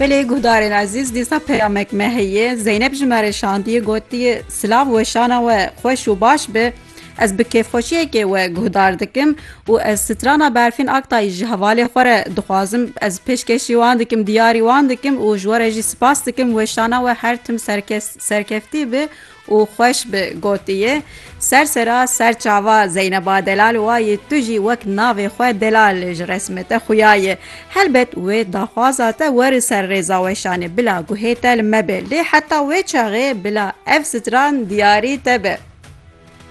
Belê guhdarên ezîz dîsa peyamek me heye Zeynep ji me re şandiye gotiye silav weşana we xweş û baş be ez bi kêfxweşiyekê we guhdar dikim û ez strana berfên Aktayê ji hevalê xwe re dixwazim ez pêşkêşî wan dikim diyarî wan dikim û ji we re jî spas dikim weşana we her tim serkeftî be û xweş bi gotiye sersera ser çava Zeyneba Delal wayê tu jî wek navê xwe Delal ji resmê te xuya ye helbet wê daxwaza te were ser rêza weşanê bila guhê te li me be lê heta wê çaxê bila ev stran diyarî te be.